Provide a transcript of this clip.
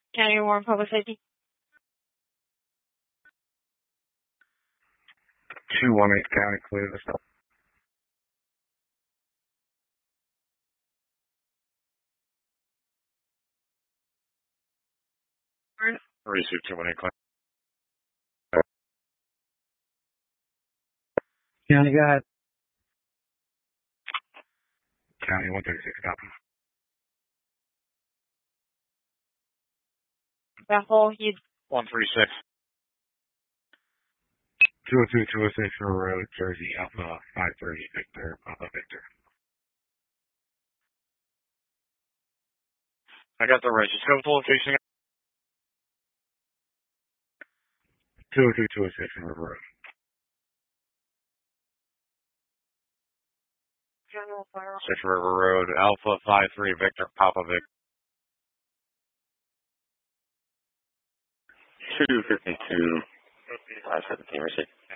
County Warren Public Safety. 218 County, clear this up. Receive 218 County. County, go ahead. County 136, copy. Bethel, you 136. 202-206 River Road, Jersey, Alpha 530, Victor, Papa Victor. I got the right. Just go to the location. 202-206 River Road. General Fire. 6 River Road, Alpha 53, Victor, Papa Victor. 252, 517, receive.